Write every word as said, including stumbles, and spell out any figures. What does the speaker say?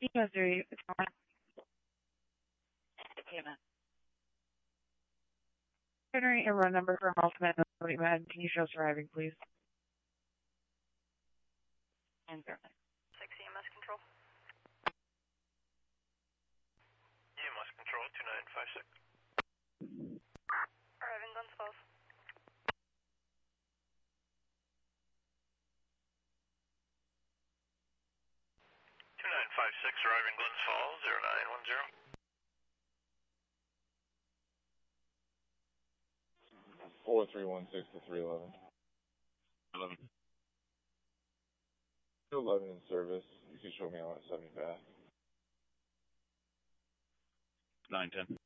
Yes, three. It's fine. Yeah, man. Generate a run number for Hoffman. Man, can you show us arriving, please? And certainly. six E M S control. E M S control, two nine five six. Arriving Glens Falls. two nine five six, arriving Glens Falls, zero nine one zero. four three one six to three eleven. eleven. two eleven in service. You can show me on at seventy fast. nine ten.